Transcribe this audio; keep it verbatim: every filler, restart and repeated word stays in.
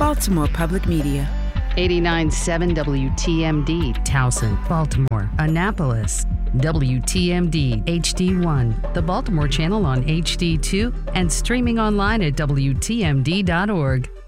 Baltimore Public Media. eighty-nine point seven W T M D, Towson, Baltimore, Annapolis. W T M D H D one, the Baltimore channel on H D two, and streaming online at W T M D dot org.